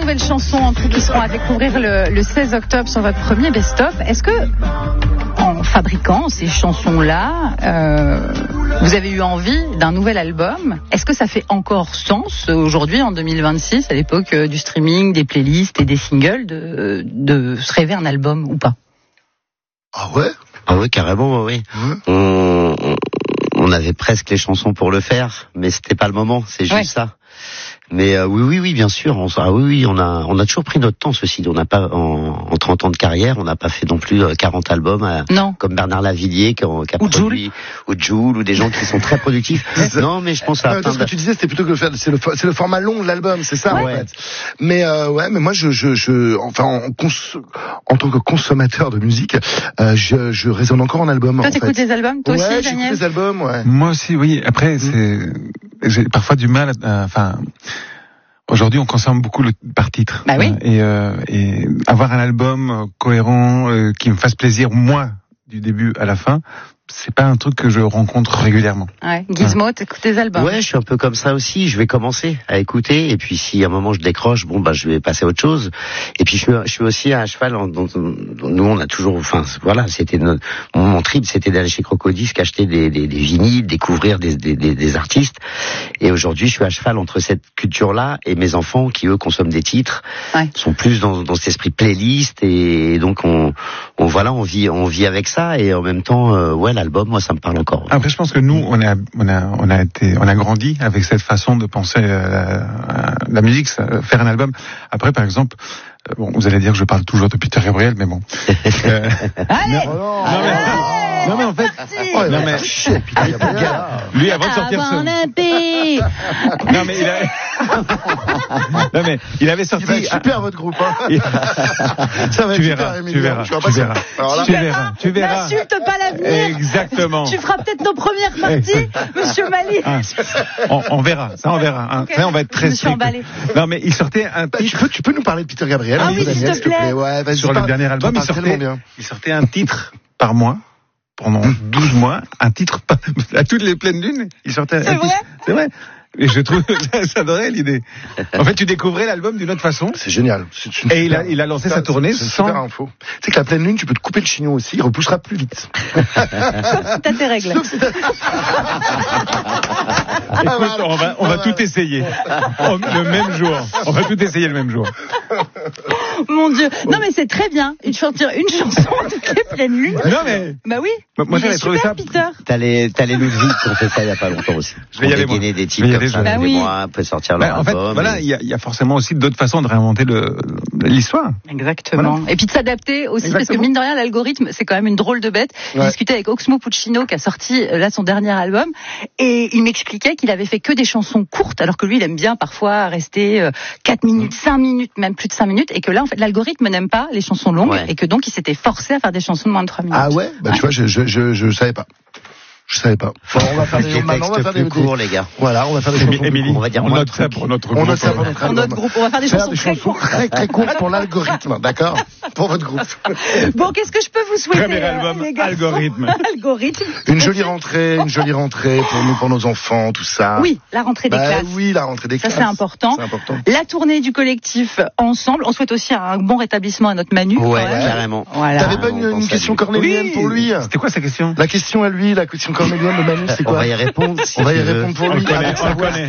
nouvelles chansons qui seront à découvrir le 16 octobre sur votre premier best-of. Est-ce que, en fabriquant ces chansons-là, vous avez eu envie d'un nouvel album? Est-ce que ça fait encore sens aujourd'hui, en 2026, à l'époque du streaming, des playlists et des singles, de se rêver un album ou pas? Ah ouais? Ah oui, carrément, oui. On avait presque les chansons pour le faire, mais c'était pas le moment, c'est juste ça. Mais oui, bien sûr. On a toujours pris notre temps. Ceci dit, on n'a pas en 30 ans de carrière, on n'a pas fait non plus 40 albums comme Bernard Lavillier qui a produit, ou Jul, ou des gens qui sont très productifs. Non, mais je pense à. Ce que tu disais, c'était plutôt que c'est le format long de l'album, c'est ça en fait. Mais mais moi, en tant que consommateur de musique, je résonne encore en album. Toi, t'écoutes des albums, toi aussi, Daniel? J'écoute des albums, ouais. Moi aussi, oui. Après, j'ai parfois du mal. Aujourd'hui, on consomme beaucoup par titre. Bah oui. Et avoir un album cohérent qui me fasse plaisir, moi, du début à la fin, c'est pas un truc que je rencontre régulièrement. Ouais. Gizmo, t'écoutes des albums? Ouais, je suis un peu comme ça aussi. Je vais commencer à écouter, et puis si à un moment je décroche, je vais passer à autre chose. Et puis je suis aussi à cheval. Nous, on a toujours, c'était mon trip, c'était d'aller chez Crocodisc, acheter des vinyles, découvrir des artistes. Et aujourd'hui, je suis à cheval entre cette culture-là et mes enfants qui eux consomment des titres, sont plus dans cet esprit playlist, et donc on vit avec ça, et en même temps, l'album, moi, ça me parle encore. Après, je pense que nous, on a grandi avec cette façon de penser la musique, faire un album. Après, par exemple, vous allez dire que je parle toujours de Peter Gabriel, mais bon. Non mais en fait, lui avant de sortir il avait sorti. Il va être super votre groupe. Ça va être super, Emilien. Tu verras. N'insulte pas l'avenir. Exactement. Tu feras peut-être nos premières parties, Monsieur Mali. On verra. Ça, on verra. Okay. Ça, on va être très strict. Non mais il sortait un titre. Tu peux nous parler de Peter Gabriel? Ah oui, s'il te plaît. Ouais, vas-y. Sur le dernier album, il sortait un titre par mois. Pendant 12 mois, un titre à toutes les pleines lunes, il sortait. C'est vrai. Et je trouve, j'adorais l'idée. En fait, tu découvrais l'album d'une autre façon. C'est génial. Et il a lancé sa tournée sans. Super info. Tu sais que la pleine lune, tu peux te couper le chignon aussi, il repoussera plus vite. Sauf si t'as tes règles. Écoute, on va tout essayer. Le même jour. On va tout essayer le même jour. Mon Dieu. Non, mais c'est très bien. Une chanson toutes les pleines lunes. Non, mais. Bah oui. Moi, j'avais trouvé ça. Peter. T'as les Ludwig qui ont fait ça il y a pas longtemps aussi. Je vais y aller, moi. Des titres comme ça, on peut sortir leur album. En fait, voilà, il y a forcément aussi d'autres façons de réinventer l'histoire. Exactement. Voilà. Et puis de s'adapter aussi, parce que mine de rien, l'algorithme, c'est quand même une drôle de bête. J'ai discuté avec Oxmo Puccino, qui a sorti là son dernier album, et il m'expliquait qu'il avait fait que des chansons courtes, alors que lui, il aime bien parfois rester 4 minutes, 5 minutes, même plus de 5 minutes, et que là, en fait, l'algorithme n'aime pas les chansons longues, et que donc il s'était forcé à faire des chansons de moins de 3 minutes. Ah ouais? Bah tu vois, je savais pas. Je savais pas. Bon, on va faire des textes plus courts, les gars. Voilà, on va faire des chansons plus courtes. On va dire on note ça pour notre groupe. On note ça pour notre groupe. On va faire des chansons très courtes pour l'algorithme, d'accord? Pour votre groupe. Bon, qu'est-ce que je peux vous souhaiter? Premier album, Algorithme. Une jolie rentrée pour nous, pour nos enfants, tout ça. Oui, la rentrée des classes. Oui, la rentrée des classes. Ça, c'est important. La tournée du collectif Ensemble. On souhaite aussi un bon rétablissement à notre Manu. Ouais, carrément. Voilà. T'avais pas une question cornélienne pour lui? C'était quoi sa question? La question à lui, la question cornélienne de Manu, c'est quoi? On va y répondre. On va y répondre pour lui. On le connaît.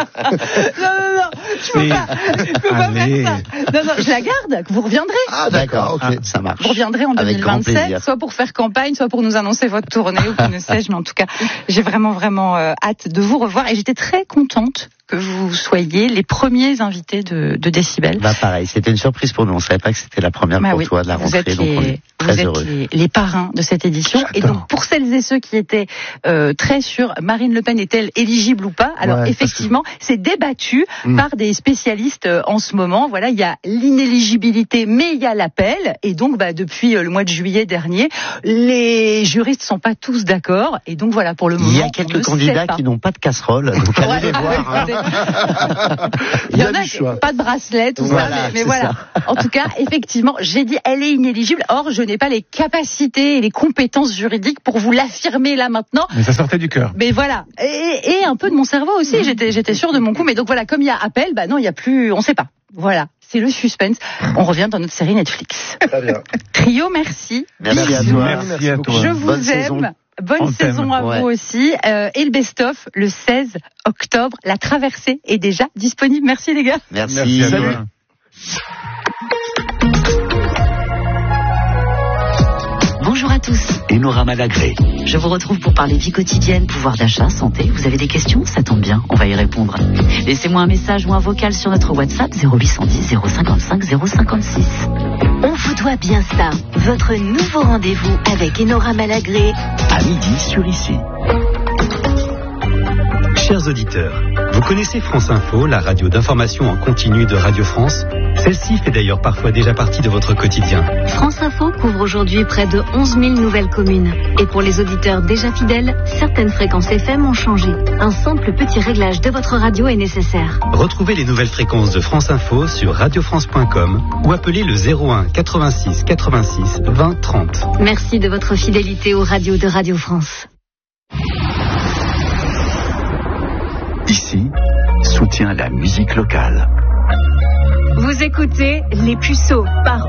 Non. Tu peux pas faire ça. Non, je la garde. Vous reviendrez. Ah, d'accord, ok. Ça marche. Vous reviendrez en 2027, soit pour faire campagne, soit pour nous annoncer votre tournée, ou que ne sais-je. Mais en tout cas, j'ai vraiment hâte de vous revoir. Et j'étais très contente que vous soyez les premiers invités de Décibel. Bah pareil, c'était une surprise pour nous. On savait pas que c'était la première pour toi de la rentrée, donc on est très heureux. Vous êtes les parrains de cette édition. Et donc pour celles et ceux qui étaient très sûrs, Marine Le Pen est-elle éligible ou pas? Alors effectivement, c'est débattu par des spécialistes en ce moment. Voilà, il y a l'inéligibilité, mais il y a l'appel. Et donc depuis le mois de juillet dernier, les juristes sont pas tous d'accord. Et donc voilà, pour le moment, il y a quelques candidats qui n'ont pas de casserole. Donc allez les voir. Il y en a qui n'ont pas de bracelet, tout ça, mais voilà. En tout cas, effectivement, j'ai dit, elle est inéligible. Or, je n'ai pas les capacités et les compétences juridiques pour vous l'affirmer là maintenant. Mais ça sortait du cœur. Mais voilà. Et un peu de mon cerveau aussi. J'étais sûre de mon coup. Mais donc voilà, comme il y a appel, non, il y a plus, on sait pas. Voilà. c'est le suspense. On revient dans notre série Netflix. Très bien. Trio, merci. Merci à toi. Merci à toi. Je vous aime. Bonne saison à vous aussi. Et le best-of, le 16 octobre, la traversée est déjà disponible. Merci les gars. Merci. Salut. Bonjour à tous. Enora Malagré. Je vous retrouve pour parler vie quotidienne, pouvoir d'achat, santé. Vous avez des questions? Ça tombe bien, on va y répondre. Laissez-moi un message ou un vocal sur notre WhatsApp 0810 055 056. On vous doit bien ça. Votre nouveau rendez-vous avec Enora Malagré. À midi sur Ici. Chers auditeurs, vous connaissez France Info, la radio d'information en continu de Radio France? Celle-ci fait d'ailleurs parfois déjà partie de votre quotidien. France Info couvre aujourd'hui près de 11 000 nouvelles communes. Et pour les auditeurs déjà fidèles, certaines fréquences FM ont changé. Un simple petit réglage de votre radio est nécessaire. Retrouvez les nouvelles fréquences de France Info sur radiofrance.com ou appelez le 01 86 86 20 30. Merci de votre fidélité aux radios de Radio France. Ici, soutient la musique locale. Vous écoutez Les Puceaux par